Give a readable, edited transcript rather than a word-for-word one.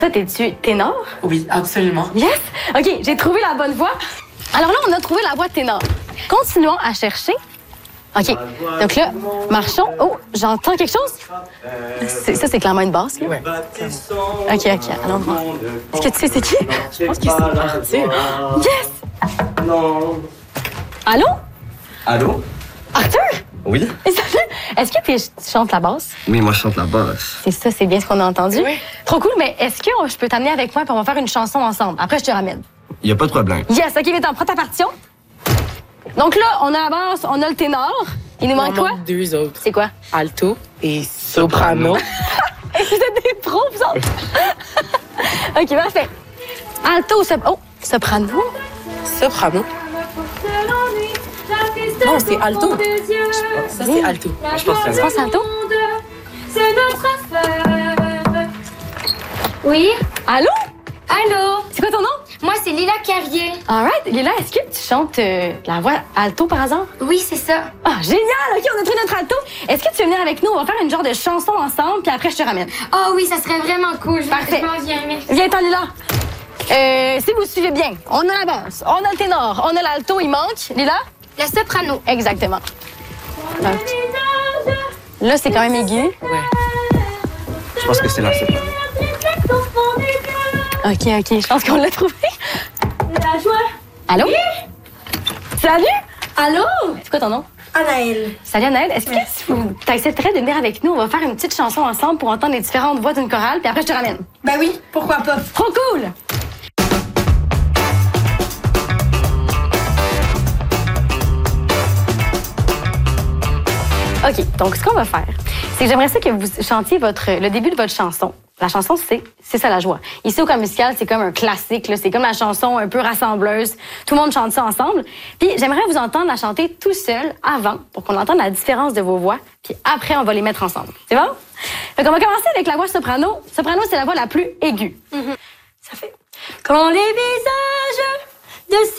Toi, t'es-tu ténor? Oui, absolument. Yes! OK, j'ai trouvé la bonne voix. Alors là, on a trouvé la voix ténor. Continuons à chercher. OK. Donc là, marchons. Oh, j'entends quelque chose? Ça, c'est clairement une basse, là. Ouais. OK, allons voir. Est-ce que tu sais c'est qui? Je pense que c'est Arthur. Yes! Non. Allô? Allô? Arthur? Oui? Est-ce que tu chantes la basse? Oui, moi, je chante la basse. C'est ça, c'est bien ce qu'on a entendu. Oui. Trop cool, mais est-ce que je peux t'amener avec moi et on va faire une chanson ensemble? Après, je te ramène. Il n'y a pas de problème. Yes, OK, viens, prends ta partition. Donc là, on a la basse, on a le ténor. Il nous manque On quoi? manque deux autres. C'est quoi? Alto et soprano. Et vous êtes des pros, vous autres? OK, parfait. Alto, soprano. Soprano. Non, c'est alto. Ça, c'est alto. Je pense que Tu penses alto? C'est notre affaire. Oui? Allô? Allô? C'est quoi ton nom? Moi, c'est Lila Carrier. All right. Lila, est-ce que tu chantes la voix alto par hasard? Oui, c'est ça. Ah, génial! OK, on a trouvé notre alto. Est-ce que tu veux venir avec nous? On va faire une genre de chanson ensemble, puis après, je te ramène. Oh oui, ça serait vraiment cool. Parfait. Je m'en viens, merci. Viens-t'en, Lila. Si vous suivez bien, on a la basse, on a le ténor, on a l'alto, il manque. Lila? La soprano. Exactement. Là, c'est quand même aigu. Je pense que c'est la soprano. OK, je pense qu'on l'a trouvé. La joie. Allô? Salut! Allô? C'est quoi ton nom? Anaëlle. Salut, Anaëlle. Est-ce que tu accepterais de venir avec nous? On va faire une petite chanson ensemble pour entendre les différentes voix d'une chorale, puis après, je te ramène. Ben oui, pourquoi pas? Trop cool! OK, donc ce qu'on va faire, c'est que j'aimerais ça que vous chantiez le début de votre chanson. La chanson, c'est ça la joie. Ici, au Camp musical, c'est comme un classique, là. C'est comme la chanson un peu rassembleuse. Tout le monde chante ça ensemble. Puis j'aimerais vous entendre la chanter tout seul avant, pour qu'on entende la différence de vos voix. Puis après, on va les mettre ensemble. C'est bon? Fait qu'on va commencer avec la voix soprano. Soprano, c'est la voix la plus aiguë. Ça fait... Quand les visages de